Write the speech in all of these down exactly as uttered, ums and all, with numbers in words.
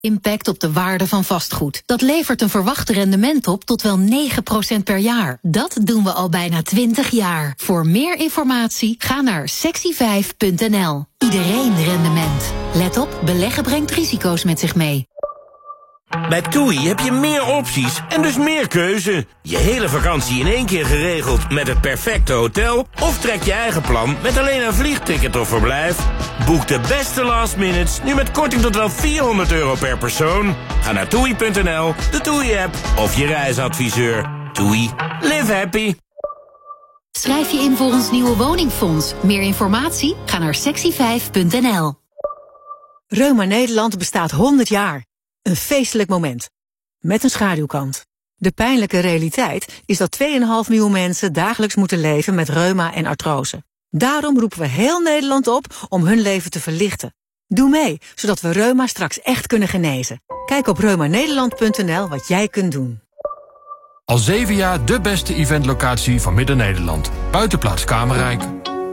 Impact op de waarde van vastgoed. Dat levert een verwachte rendement op tot wel negen procent per jaar. Dat doen we al bijna twintig jaar. Voor meer informatie ga naar sexy vijf punt n l. Iedereen rendement. Let op, beleggen brengt risico's met zich mee. Bij TUI heb je meer opties en dus meer keuze. Je hele vakantie in één keer geregeld met het perfecte hotel? Of trek je eigen plan met alleen een vliegticket of verblijf? Boek de beste last minutes nu met korting tot wel vierhonderd euro per persoon. Ga naar toei punt n l, de TUI-app of je reisadviseur. TUI, live happy. Schrijf je in voor ons nieuwe woningfonds. Meer informatie? Ga naar sexy vijf punt n l. Reuma Nederland bestaat honderd jaar. Een feestelijk moment. Met een schaduwkant. De pijnlijke realiteit is dat twee komma vijf miljoen mensen dagelijks moeten leven met reuma en artrose. Daarom roepen we heel Nederland op om hun leven te verlichten. Doe mee, zodat we reuma straks echt kunnen genezen. Kijk op reuma nederland punt n l wat jij kunt doen. Al zeven jaar de beste eventlocatie van Midden-Nederland. Buitenplaats Kamerrijk.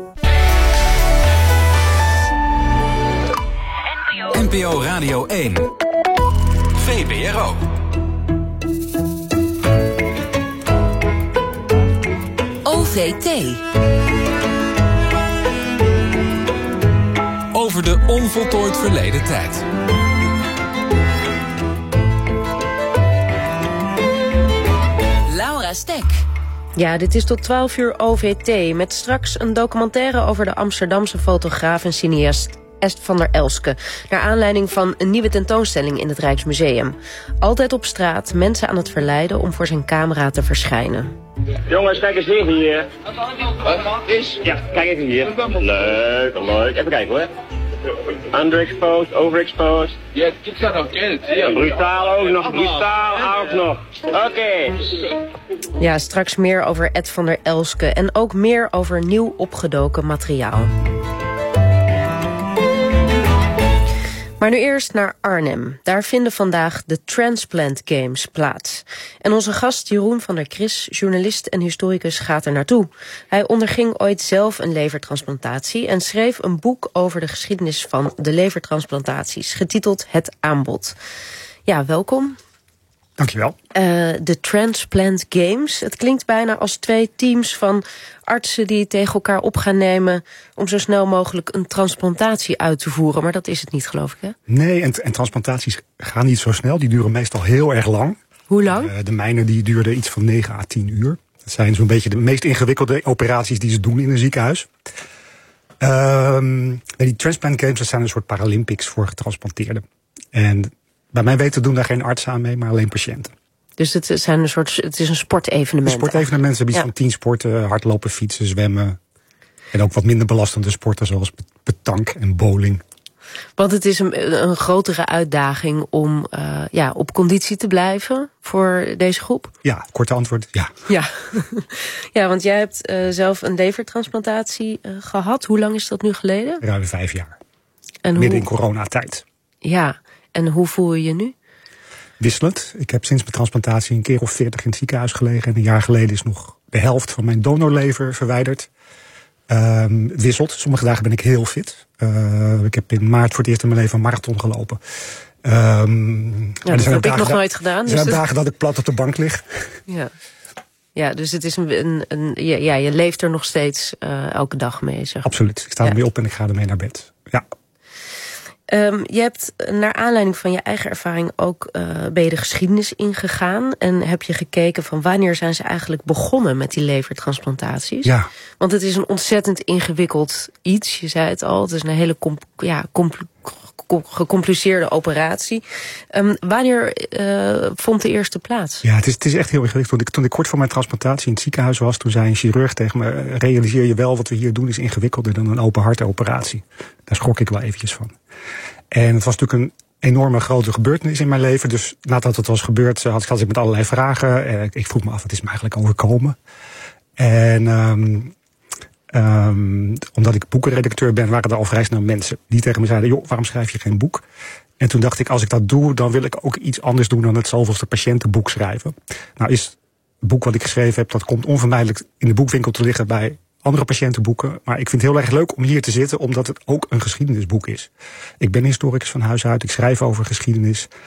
N P O Radio één. V B R O. O V T. Over de onvoltooid verleden tijd. Laura Stek. Ja, dit is tot twaalf uur O V T... met straks een documentaire over de Amsterdamse fotograaf en cineast Est van der Elske, naar aanleiding van een nieuwe tentoonstelling in het Rijksmuseum. Altijd op straat, mensen aan het verleiden om voor zijn camera te verschijnen. Jongens, kijk eens hier. Wat is? Ja, kijk even hier. Leuk, leuk. Even kijken hoor. Underexposed, overexposed. Ja, ik zag nog kennen. Brutaal ook nog, brutaal ook nog. Oké. Okay. Ja, straks meer over Ed van der Elske en ook meer over nieuw opgedoken materiaal. Maar nu eerst naar Arnhem. Daar vinden vandaag de Transplant Games plaats. En onze gast Jeroen van der Kris, journalist en historicus, gaat er naartoe. Hij onderging ooit zelf een levertransplantatie en schreef een boek over de geschiedenis van de levertransplantaties, getiteld Het Aanbod. Ja, welkom. Dankjewel. Uh, de Transplant Games. Het klinkt bijna als twee teams van artsen die tegen elkaar op gaan nemen om zo snel mogelijk een transplantatie uit te voeren. Maar dat is het niet, geloof ik, hè? Nee, en, en transplantaties gaan niet zo snel. Die duren meestal heel erg lang. Hoe lang? Uh, de mijne die duurde iets van negen à tien uur. Dat zijn zo'n beetje de meest ingewikkelde operaties die ze doen in een ziekenhuis. Um, die Transplant Games, dat zijn een soort Paralympics voor getransplanteerden. En bij mij weten doen daar geen artsen aan mee, maar alleen patiënten. Dus het, zijn een soort, het is een sportevenement? Een sportevenement, ze hebben iets ja. van tien sporten, hardlopen, fietsen, zwemmen. En ook wat minder belastende sporten zoals petanque en bowling. Want het is een, een grotere uitdaging om uh, ja, op conditie te blijven voor deze groep? Ja, korte antwoord, ja. Ja, ja want jij hebt uh, zelf een levertransplantatie uh, gehad. Hoe lang is dat nu geleden? Ruim vijf jaar. En Midden hoe... in coronatijd. Ja, en hoe voel je je nu? Wisselend. Ik heb sinds mijn transplantatie een keer of veertig in het ziekenhuis gelegen. En een jaar geleden is nog de helft van mijn donorlever verwijderd. Um, wisselt. Sommige dagen ben ik heel fit. Uh, ik heb in maart voor het eerst in mijn leven een marathon gelopen. Um, ja, dat heb ik nog nooit gedaan. Er zijn dus dagen dat ik plat op de bank lig. Ja, ja dus het is een, een, een, ja, je leeft er nog steeds uh, elke dag mee. Zeg. Absoluut. Ik sta ja. ermee op en ik ga ermee naar bed. Ja. Um, je hebt naar aanleiding van je eigen ervaring ook uh, ben je de geschiedenis ingegaan. En heb je gekeken van wanneer zijn ze eigenlijk begonnen met die levertransplantaties. Ja. Want het is een ontzettend ingewikkeld iets. Je zei het al, het is een hele comp- ja, compl- gecompliceerde operatie. Um, wanneer uh, vond de eerste plaats? Ja, het is, het is echt heel ingewikkeld. Toen ik, toen ik kort voor mijn transplantatie in het ziekenhuis was, toen zei een chirurg tegen me, realiseer je wel, wat we hier doen is ingewikkelder dan een open hartoperatie. Daar schrok ik wel eventjes van. En het was natuurlijk een enorme grote gebeurtenis in mijn leven. Dus nadat het was gebeurd, had, had ik met allerlei vragen. Ik vroeg me af, wat is me eigenlijk overkomen? En um, um, omdat ik boekenredacteur ben, waren er al vrij snel mensen die tegen me zeiden, joh, waarom schrijf je geen boek? En toen dacht ik, als ik dat doe, dan wil ik ook iets anders doen dan het zoveelste patiëntenboek schrijven. Nou is het boek wat ik geschreven heb, dat komt onvermijdelijk in de boekwinkel te liggen bij andere patiëntenboeken. Maar ik vind het heel erg leuk om hier te zitten, omdat het ook een geschiedenisboek is. Ik ben historicus van huis uit, ik schrijf over geschiedenis.